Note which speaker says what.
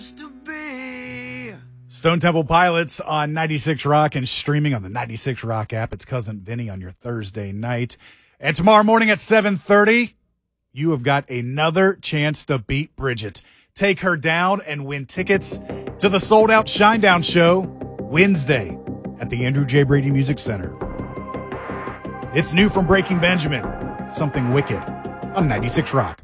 Speaker 1: To be.
Speaker 2: Stone Temple Pilots on 96 Rock and streaming on the 96 Rock app. It's Cousin Vinny on your Thursday night. And tomorrow morning at 7:30, you have got another chance to beat Bridget. Take her down and win tickets to the sold-out Shinedown show Wednesday at the Andrew J. Brady Music Center. It's new from Breaking Benjamin, Something Wicked on 96 Rock.